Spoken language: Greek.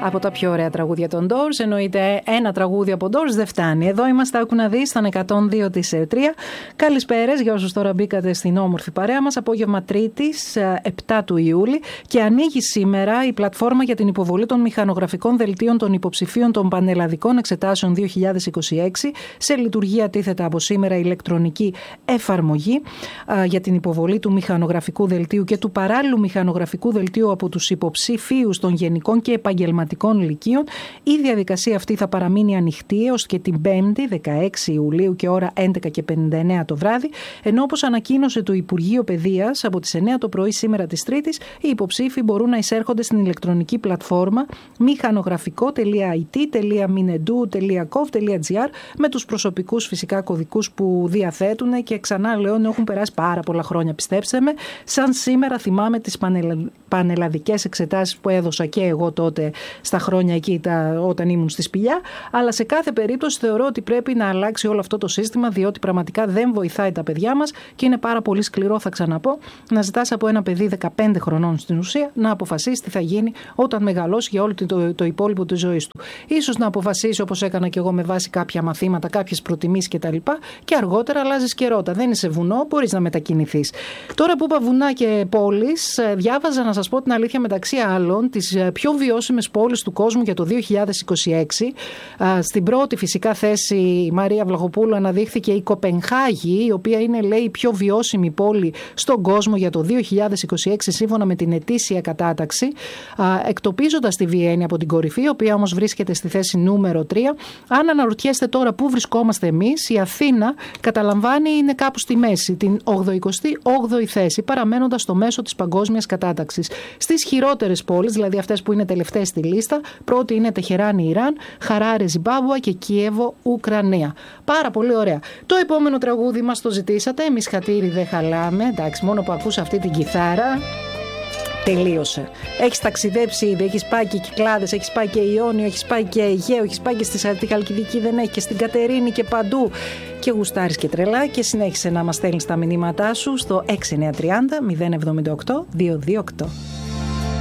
Από τα πιο ωραία τραγούδια των Doors. Εννοείται ένα τραγούδι από Doors δεν φτάνει. Εδώ είμαστε, άκου να δεις, στον 102 της 3. Καλησπέρες για όσους τώρα μπήκατε στην όμορφη παρέα μας. Απόγευμα Τρίτης, 7 του Ιούλη. Και ανοίγει σήμερα η πλατφόρμα για την υποβολή των μηχανογραφικών δελτίων των υποψηφίων των πανελλαδικών εξετάσεων 2026. Σε λειτουργία τίθεται από σήμερα η ηλεκτρονική εφαρμογή για την υποβολή του μηχανογραφικού δελτίου και του παράλληλου μηχανογραφικού δελτίου από τους υποψηφίους των γενικών και επαγγελματικών λυκείων. Η διαδικασία αυτή θα παραμείνει ανοιχτή έως και την 5η, 16 Ιουλίου και ώρα 11:59 το βράδυ, ενώ όπως ανακοίνωσε το Υπουργείο Παιδείας από τις 9 το πρωί σήμερα της Τρίτης, οι υποψήφοι μπορούν να εισέρχονται στην ηλεκτρονική πλατφόρμα michanographico.minedu.gov.gr με τους προσωπικούς φυσικά κωδικούς που διαθέτουν και ξανά λέω έχουν περάσει πάρα πολλά χρόνια, πιστέψτε με. Σαν σήμερα θυμάμαι τις πανελλαδικές εξετάσεις που έδωσα και εγώ τότε στα χρόνια εκεί όταν ήμουν στη Σπηλιά, αλλά σε κάθε περίπτωση θεωρώ ότι πρέπει να αλλάξει όλο αυτό το σύστημα, διότι πραγματικά δεν βοηθάει τα παιδιά μας και είναι πάρα πολύ σκληρό, θα ξαναπώ, να ζητάς από ένα παιδί 15 χρονών στην ουσία να αποφασίσει τι θα γίνει όταν μεγαλώσει για όλο το υπόλοιπο της ζωής του. Ίσως να αποφασίσει όπως έκανα και εγώ με βάση κάποια μαθήματα, κάποιες προτιμήσεις κτλ. Και αργότερα αλλάζεις και ρότα. Δεν είσαι βουνό, μπορείς να μετακινηθείς. Τώρα που είπα βουνά και πόλεις, διάβαζα να σας πω την αλήθεια μεταξύ άλλων τις πιο βιώσιμες πόλεις του κόσμου για το 2026. Στην πρώτη φυσικά θέση η Μαρία Βλαχοπούλου αναδείχθηκε η Κοπενχάγη, η οποία είναι λέει η πιο βιώσιμη πόλη στον κόσμο για το 2026 σύμφωνα με την ετήσια κατάταξη, εκτοπίζοντας τη Βιέννη από την κορυφή, η οποία όμως βρίσκεται στη θέση νούμερο 3. Αν αναρωτιέστε τώρα πού βρισκόμαστε εμείς, η Αθήνα καταλαμβάνει είναι κάπου στη μέση, την 88η θέση, παραμένοντας στο μέσο της παγκόσμιας κατάταξης. Στις χειρότερες πόλεις, δηλαδή αυτές που είναι τελευταίες στη λίστα, πρώτη είναι Τεχεράνη, Ιράν, Χαράρε, Ζιμπάμπουα και Κιέβο, Ουκρανία. Πάρα πολύ ωραία. Το επόμενο τραγούδι μας το ζητήσατε, εμείς χατήρι δεν χαλάμε, εντάξει, μόνο που ακούς αυτή την κιθάρα. Τελείωσε. Έχεις ταξιδέψει ήδη, έχεις πάει και Κυκλάδες, έχεις πάει και Ιόνιο, έχεις πάει και Αιγαίο, έχεις πάει και στη Χαλκιδική, δεν έχει και στην Κατερίνη και παντού. Και γουστάρεις και τρελά και συνέχισε να μας στέλνεις τα μηνύματά σου στο 6930 078 228.